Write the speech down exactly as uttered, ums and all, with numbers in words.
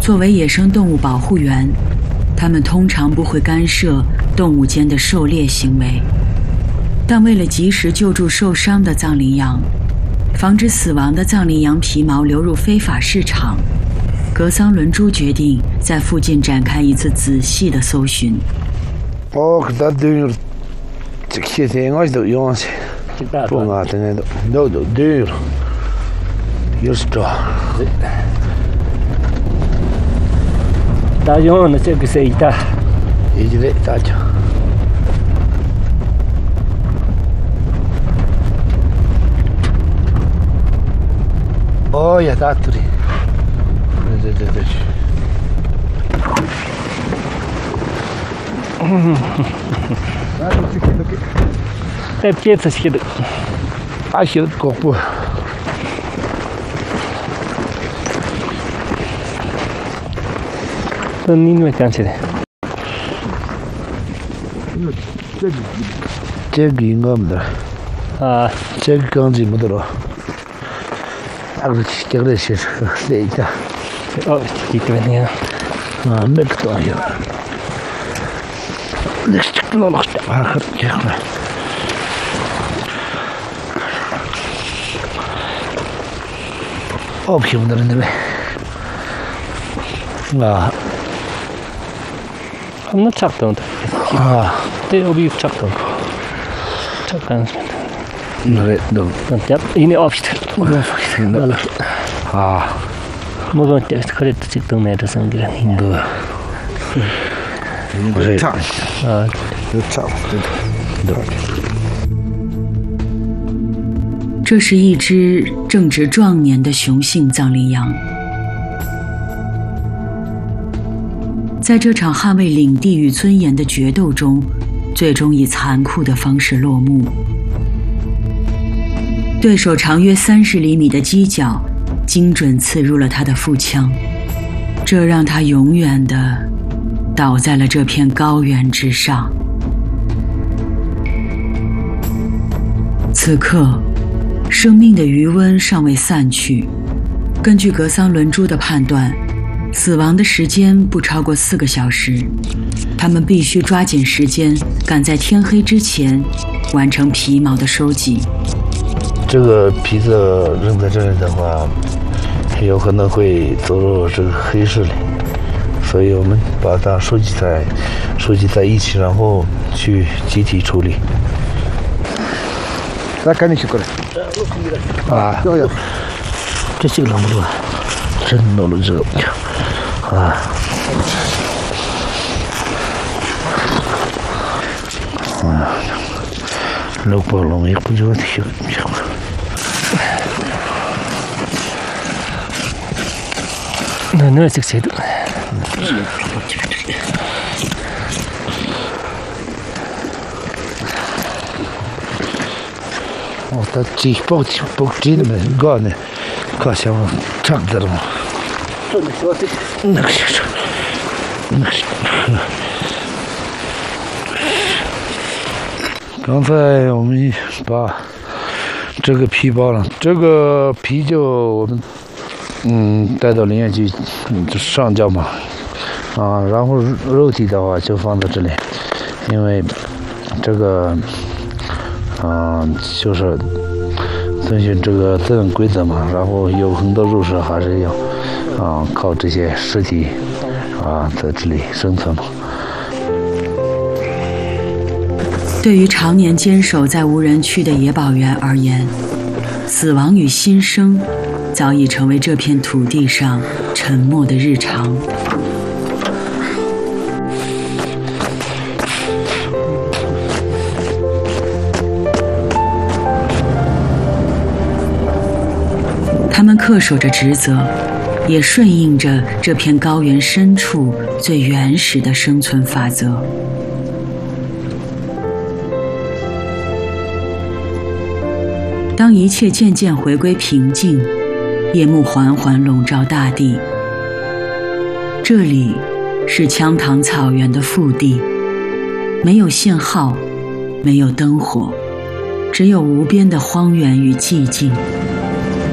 作为野生动物保护员，他们通常不会干涉动物间的狩猎行为，但为了及时救助受伤的藏羚羊，防止死亡的藏羚羊皮毛流入非法市场，格桑伦珠决定在附近展开一次仔细的搜寻。 哦，dat duur. Ik zit hier nog jongens. Ponga teniendo. No, no, duur. Justo. Tá yo no sé qué se está. Y de tacho. Oh, ya está, Turi. De, de, de. É pieza esquerda. Ah, esquerda do corpo. Não me cansa. 저기 인가입니다. 아, 저기 건지 뭐더라. 아그 저기 시스 데이터. 어, 이렇게 venía. 아, 맥도 아니야. 넥스트 클로럭 아, 그렇게. 어, 비운다는데 왜? 아. I'm not chucked on. 아. They'll be chucked on. Chucked on. 네, 너. Yep, ini option. 아. 뭐가 테스트 그랬다 찍던 애들 상기라니. 너. 그래. 아, 참. 너. 这是一只正值壮年的雄性藏羚羊，在这场捍卫领地与尊严的决斗中，最终以残酷的方式落幕。对手长约三十厘米的犄角，精准刺入了他的腹腔，这让他永远地倒在了这片高原之上。此刻，生命的余温尚未散去。根据格桑伦珠的判断，死亡的时间不超过四个小时。他们必须抓紧时间，赶在天黑之前完成皮毛的收集。 这个皮子扔在这里的话，有可能会走入这个黑市里，所以我们把它收集在收集在一起，然后去集体处理。那赶紧去过来。啊，要要，这这个弄不住，真弄了这个，啊。啊，弄不弄也不就挺。 那那这谁的？ 哦，他几包几包几的没搞呢，搞什么差不多嘛。那个是，那个是。刚才我们把这个皮包了，这个皮就我们嗯带到林业局嗯就上交嘛，啊，然后肉体的话就放在这里，因为这个啊就是遵循这个自然规则嘛，然后有很多肉食还是要啊靠这些尸体啊在这里生存嘛。 对于常年坚守在无人区的野保员而言，死亡与新生早已成为这片土地上沉默的日常。他们恪守着职责，也顺应着这片高原深处最原始的生存法则。当一切渐渐回归平静，夜幕缓缓笼罩大地。这里是羌塘草原的腹地，没有信号，没有灯火，只有无边的荒原与寂静。